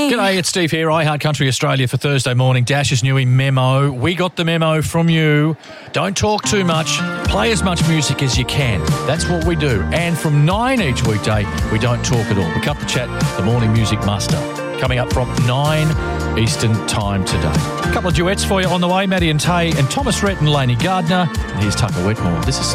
morning. G'day, it's Steve here, iHeart Country Australia for Thursday morning. Dash's Newey memo. We got the memo from you. Don't talk too much. Play as much music as you can. That's what we do. And from 9 each weekday, we don't talk at all. We cut the chat, the morning music muster. Coming up from 9 Eastern time today. A couple of duets for you on the way. Maddie and Tay and Thomas Rhett and Lainey Gardner. And here's Tucker Wetmore. This is